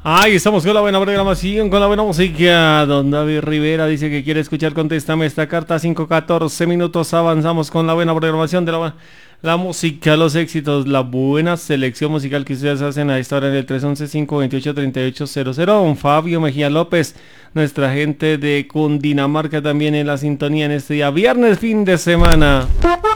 Ahí estamos con la buena programación, con la buena música. Don David Rivera dice que quiere escuchar Contéstame esta carta. 5:14 minutos. Avanzamos con la buena programación de la música, los éxitos, la buena selección musical que ustedes hacen a esta hora en el 311-528-3800. Don Fabio Mejía López, nuestra gente de Cundinamarca también en la sintonía en este día, viernes, fin de semana.